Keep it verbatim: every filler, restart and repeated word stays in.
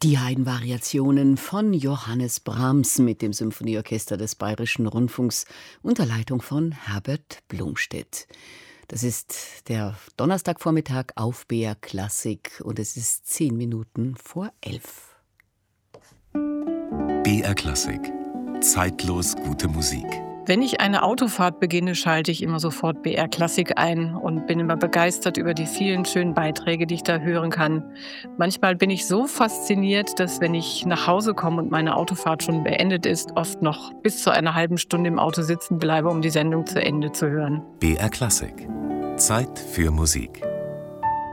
Die Haydn-Variationen von Johannes Brahms mit dem Symphonieorchester des Bayerischen Rundfunks unter Leitung von Herbert Blomstedt. Das ist der Donnerstagvormittag auf B R Klassik und es ist zehn Minuten vor elf. B R Klassik. Zeitlos gute Musik. Wenn ich eine Autofahrt beginne, schalte ich immer sofort B R Klassik ein und bin immer begeistert über die vielen schönen Beiträge, die ich da hören kann. Manchmal bin ich so fasziniert, dass wenn ich nach Hause komme und meine Autofahrt schon beendet ist, oft noch bis zu einer halben Stunde im Auto sitzen bleibe, um die Sendung zu Ende zu hören. B R Klassik. Zeit für Musik.